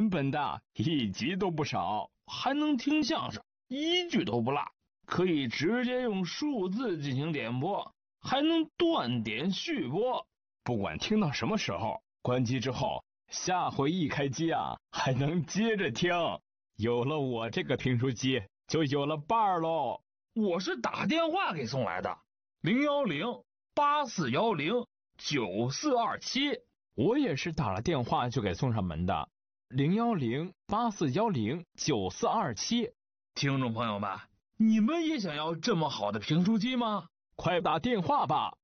文本的，一集都不少，还能听相声，一句都不落，可以直接用数字进行点播，还能断点续播，不管听到什么时候，关机之后，下回一开机啊，还能接着听。有了我这个评书机，就有了伴儿喽。 我是打电话给送来的，010-8410-9427。 我也是打了电话就给送上门的，010-8410-9427。 听众朋友们，你们也想要这么好的评书机吗？ 快打电话吧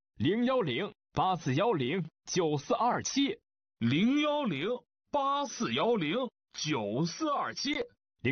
，010-8410-9427。 010-8410-9427。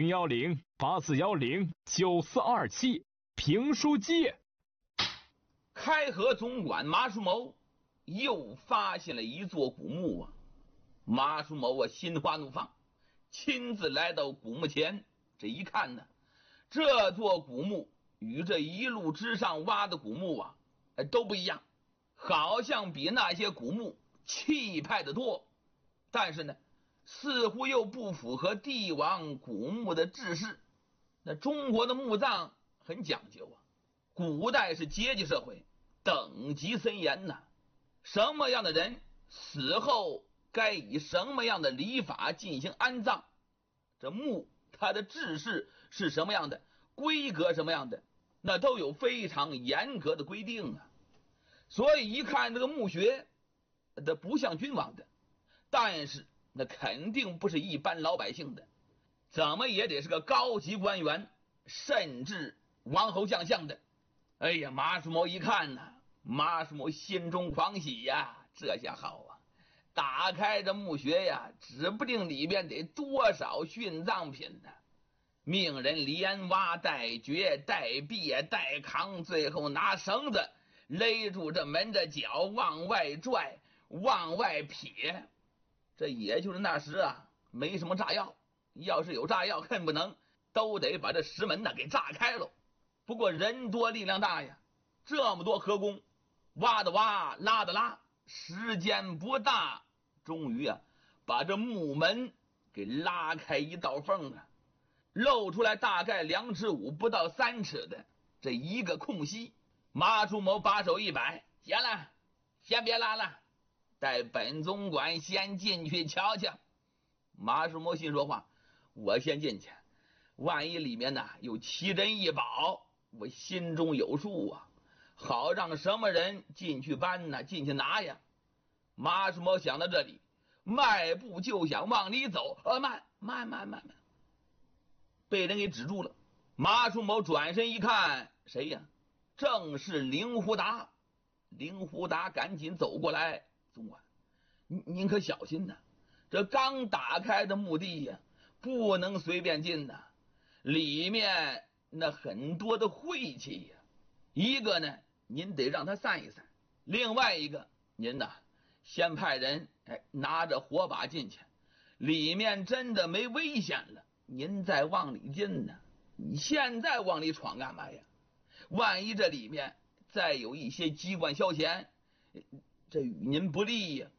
010-8410-9427。评书机。 开河总管马叔谋又发现了一座古墓啊！马叔谋心花怒放，亲自来到古墓前。这一看呢，这座古墓与这一路之上挖的古墓啊，都不一样，好像比那些古墓气派得多。但是呢，似乎又不符合帝王古墓的制式。那中国的墓葬很讲究啊，古代是阶级社会，等级森严呐。什么样的人死后该以什么样的礼法进行安葬，这墓它的制式是什么样的，规格什么样的，那都有非常严格的规定啊。所以一看这个墓穴，这不像君王的，但是那肯定不是一般老百姓的，怎么也得是个高级官员，甚至王侯将相的。哎呀，马叔谋一看呢，马叔谋心中狂喜呀，这下好啊，打开这墓穴呀，指不定里边得多少殉葬品呢。命人连挖带掘带别带扛，最后拿绳子勒住这门的脚，往外拽往外撇。这也就是那时啊，没什么炸药，要是有炸药，恨不能都得把这石门呢给炸开了。不过人多力量大呀，这么多河工，挖的挖，拉的拉，时间不大，终于啊，把这木门给拉开一道缝啊，露出来大概2尺5不到3尺的这一个空隙。马叔谋把手一摆，行了，先别拉了，带本总管先进去瞧瞧。马叔谋心说话，我先进去，万一里面呢有奇珍异宝，我心中有数啊，好让什么人进去搬呢，进去拿呀。马叔谋想到这里，迈步就想往里走，慢，被人给止住了。马叔谋转身一看，谁呀？正是令狐达。令狐达赶紧走过来，总管，您可小心呐，这刚打开的墓地呀，不能随便进呐，里面那很多的晦气呀。一个呢，您得让他散一散；另外一个，您呐，先派人拿着火把进去，里面真的没危险了，您再往里进呢。你现在往里闯干嘛呀？万一这里面再有一些机关消遣，这与您不利呀。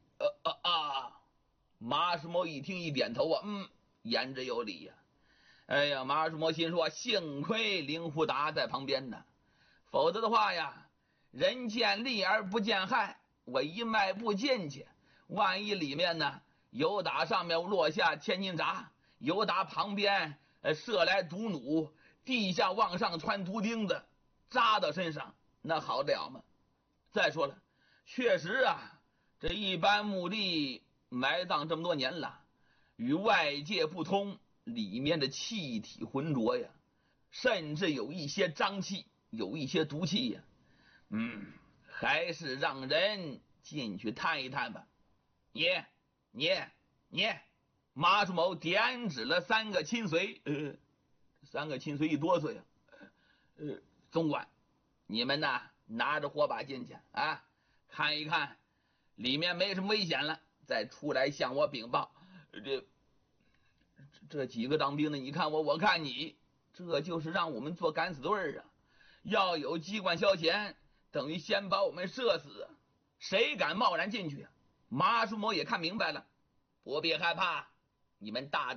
马叔谋一听一点头啊，言之有理呀。哎呀，马叔谋心说，幸亏令狐达在旁边呢，否则的话呀，人见利而不见害，我一迈步进去，万一里面呢有打上面落下千斤闸，有打旁边射来毒弩，地下往上穿毒钉子，扎到身上，那好得了吗？再说了，确实啊，这一般墓地埋葬这么多年了，与外界不通，里面的气体浑浊呀，甚至有一些瘴气，有一些毒气呀。还是让人进去探一探吧。你马叔谋点指了3个亲随，3个亲随一哆嗦呀。总管，你们呐拿着火把进去啊，看一看里面没什么危险了，再出来向我禀报。这几个当兵的，你看我，我看你，这就是让我们做敢死队啊！要有机关消遣，等于先把我们射死啊！谁敢贸然进去啊？马叔谋也看明白了，不必害怕，你们大